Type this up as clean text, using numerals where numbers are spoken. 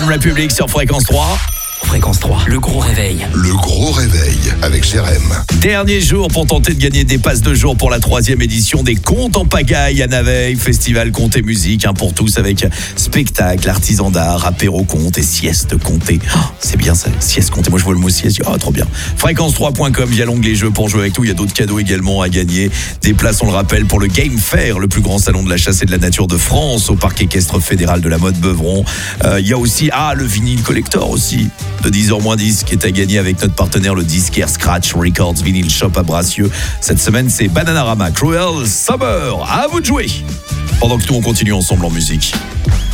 One Republic sur Fréquence 3. Fréquence 3, le gros réveil. Le gros réveil avec Jérém. Dernier jour pour tenter de gagner des passes de jour pour la 3e édition des Contes en pagaille à Naveil. Festival Contes et musique pour tous avec spectacle, artisan d'art, apéro contes et sieste comptée. Oh, c'est bien ça, sieste comptée. Moi je vois le mot sieste, trop bien. Fréquence3.com via l'onglet jeux pour jouer avec nous. Il y a d'autres cadeaux également à gagner. Des places, on le rappelle, pour le Game Fair, le plus grand salon de la chasse et de la nature de France au parc équestre fédéral de la Motte Beuvron. Il y a aussi le vinyle collector aussi. De 10h-10 qui est à gagner avec notre partenaire le disquaire Scratch Records Vinyl Shop à Bracieux. Cette semaine, c'est Bananarama Cruel Summer. À vous de jouer. Pendant que nous, on continue ensemble en musique.